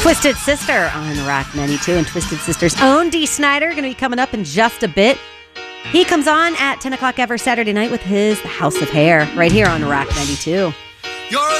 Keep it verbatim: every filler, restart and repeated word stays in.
Twisted Sister on Rock ninety-two, and Twisted Sister's own Dee Snider going to be coming up in just a bit. He comes on at ten o'clock every Saturday night with his The House of Hair right here on Rock ninety-two. You're a